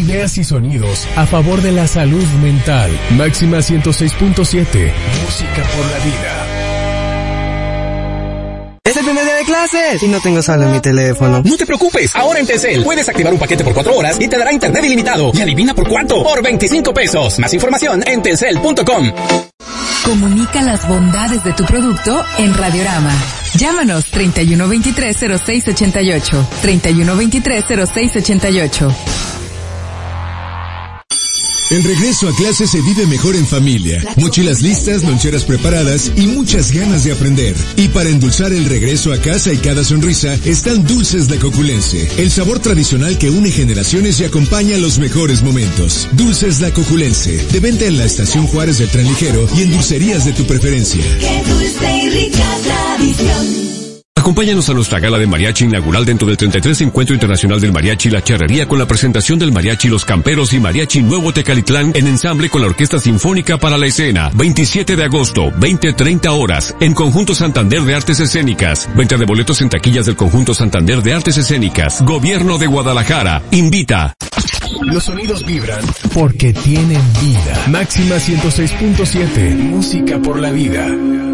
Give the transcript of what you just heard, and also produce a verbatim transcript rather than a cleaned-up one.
Ideas y sonidos a favor de la salud mental. Máxima ciento seis punto siete. Música por la vida. ¡Es el primer día de clases! Y no tengo saldo en mi teléfono. No te preocupes, ahora en Telcel puedes activar un paquete por cuatro horas y te dará internet ilimitado. ¿Y adivina por cuánto? Por veinticinco pesos. Más información en telcel punto com. Comunica las bondades de tu producto en Radiorama. Llámanos treinta y uno veintitrés cero seis ochenta y ocho. treinta y uno veintitrés cero seis ochenta y ocho. El regreso a clase se vive mejor en familia. Mochilas listas, loncheras preparadas y muchas ganas de aprender. Y para endulzar el regreso a casa y cada sonrisa, están Dulces La Coculense. El sabor tradicional que une generaciones y acompaña los mejores momentos. Dulces La Coculense. De venta en la Estación Juárez del Tren Ligero y en dulcerías de tu preferencia. Qué dulce y rica tradición. Acompáñanos a nuestra gala de mariachi inaugural dentro del treinta y tres Encuentro Internacional del Mariachi La Charrería con la presentación del Mariachi Los Camperos y Mariachi Nuevo Tecalitlán en ensamble con la Orquesta Sinfónica para la Escena. veintisiete de agosto, veinte treinta horas, en Conjunto Santander de Artes Escénicas. Venta de boletos en taquillas del Conjunto Santander de Artes Escénicas. Gobierno de Guadalajara. Invita. Los sonidos vibran porque tienen vida. Máxima ciento seis punto siete. Música por la vida.